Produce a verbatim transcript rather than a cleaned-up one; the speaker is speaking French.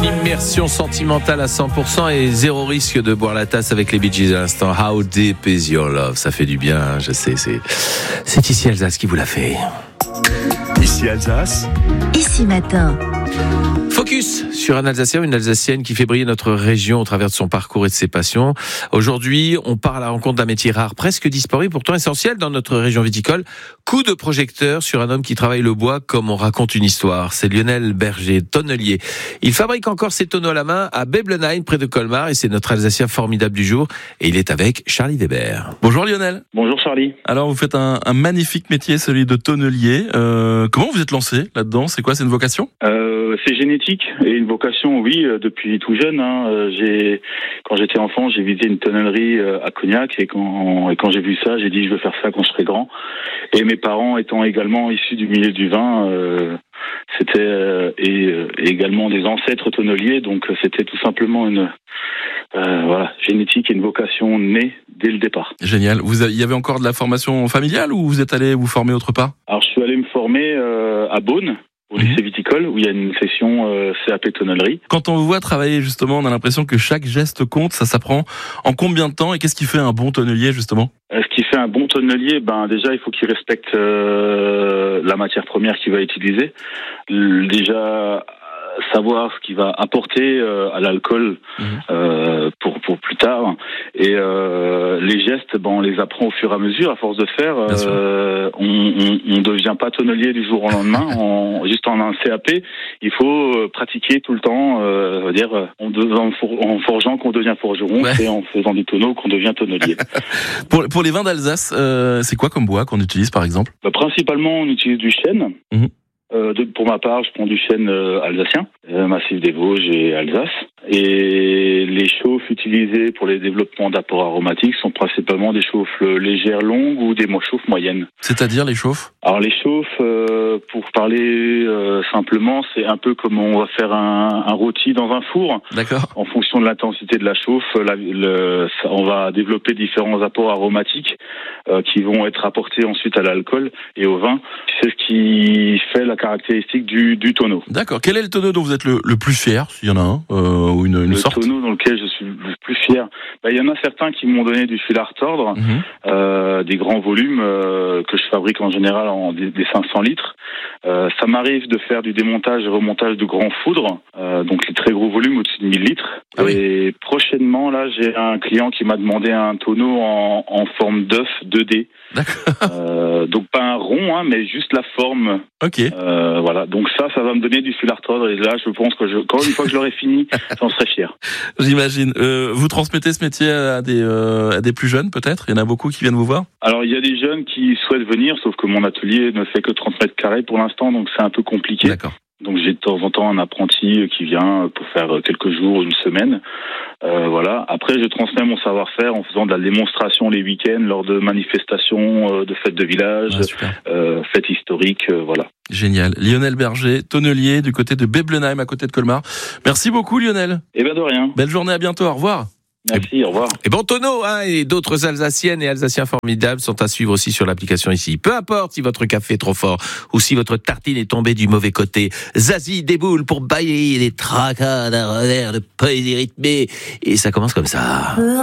Immersion sentimentale à cent pour cent et zéro risque de boire la tasse avec les Bee Gees à l'instant. How deep is your love? Ça fait du bien, hein, je sais. C'est, c'est ici Alsace qui vous l'a fait. Ici Alsace. Ici Matin. Focus sur un Alsacien ou une Alsacienne qui fait briller notre région au travers de son parcours et de ses passions. Aujourd'hui, on part à la rencontre d'un métier rare, presque disparu, pourtant essentiel dans notre région viticole. Coup de projecteur sur un homme qui travaille le bois comme on raconte une histoire. C'est Lionel Berger, tonnelier. Il fabrique encore ses tonneaux à la main à Beblenheim, près de Colmar, et c'est notre Alsacien formidable du jour. Et il est avec Charlie Weber. Bonjour Lionel. Bonjour Charlie. Alors vous faites un, un magnifique métier, celui de tonnelier. Euh, comment vous êtes lancé là-dedans? C'est quoi, c'est une vocation? euh, C'est génétique et une vocation, oui, depuis tout jeune. Hein. Euh, j'ai, quand j'étais enfant, j'ai visité une tonnellerie à Cognac et quand, et quand j'ai vu ça, j'ai dit je veux faire ça quand je serai grand. Et mes parents étant également issus du milieu du vin, euh, c'était euh, et, euh, et également des ancêtres tonneliers, donc c'était tout simplement une euh, voilà génétique et une vocation née dès le départ. Génial. Vous avez, il y avait encore de la formation familiale ou vous êtes allé vous former autre part? Alors je suis allé me former euh, à Beaune, au lycée viticole, où il y a une section euh, C A P tonnellerie. Quand on vous voit travailler, justement, on a l'impression que chaque geste compte. Ça s'apprend en combien de temps? Et qu'est-ce qui fait un bon tonnelier, justement? euh, Ce qui fait un bon tonnelier, ben déjà, il faut qu'il respecte euh, la matière première qu'il va utiliser. L- déjà, savoir ce qu'il va apporter euh, à l'alcool mmh. euh, pour pour plus tard. Et euh, les gestes, ben on les apprend au fur et à mesure, à force de faire. Euh, on, on on devient pas tonnelier du jour au lendemain. en, juste en un C A P, il faut pratiquer tout le temps. Euh, dire on devient, en forgeant qu'on devient forgeron, ouais. Et en faisant des tonneaux qu'on devient tonnelier. pour pour les vins d'Alsace, euh, c'est quoi comme bois qu'on utilise par exemple? Ben, principalement, on utilise du chêne. Mmh. Euh, de, pour ma part, je prends du chêne euh, alsacien, euh, Massif des Vosges et Alsace. Et les chauffes utilisées pour les développements d'apports aromatiques sont principalement des chauffes légères longues ou des chauffes moyennes. C'est-à-dire les chauffes? Alors les chauffes, euh, pour parler euh, simplement, c'est un peu comme on va faire un, un rôti dans un four. D'accord. En fonction de l'intensité de la chauffe, la, le, on va développer différents apports aromatiques euh, qui vont être apportés ensuite à l'alcool et au vin. C'est ce qui fait la caractéristique du, du tonneau. D'accord. Quel est le tonneau dont vous êtes le, le plus fier, s'il y en a un, euh, ou une, une le sorte? Le tonneau dans lequel je suis le plus fier, bah, il y en a certains qui m'ont donné du fil à retordre, mmh. euh, des grands volumes euh, que je fabrique en général en des, des cinq cents litres. Euh, ça m'arrive de faire du démontage et remontage de grands foudres, euh, donc les très gros volumes au-dessus de mille litres. Ah oui. Et prochainement, là, j'ai un client qui m'a demandé un tonneau en, en forme d'œuf deux D. D'accord. Euh, donc pas un rond, hein, mais juste la forme. Ok. Euh, voilà. Donc ça, ça va me donner du fil à retordre. Et là, je pense que je, quand une fois que je l'aurai fini, j'en serai fier. J'imagine. Euh, vous transmettez ce métier à des, euh, à des plus jeunes, peut-être? Il y en a beaucoup qui viennent vous voir? Alors, il y a des jeunes qui souhaitent venir, sauf que mon atelier ne fait que trente mètres carrés pour l'instant, donc c'est un peu compliqué. D'accord. Donc j'ai de temps en temps un apprenti qui vient pour faire quelques jours, une semaine. Euh, voilà. Après, je transmets mon savoir-faire en faisant de la démonstration les week-ends lors de manifestations, euh, de fêtes de village, ah, euh, fêtes historiques, euh, voilà. Génial. Lionel Berger, tonnelier du côté de Beblenheim, à côté de Colmar. Merci beaucoup Lionel. Eh bien de rien. Belle journée, à bientôt, au revoir. Merci, au revoir. Et bon tonneau, hein, et d'autres Alsaciennes et Alsaciens formidables sont à suivre aussi sur l'application ici. Peu importe si votre café est trop fort ou si votre tartine est tombée du mauvais côté, Zazie déboule pour bailler les tracas d'un revers de poésie rythmée. Et ça commence comme ça.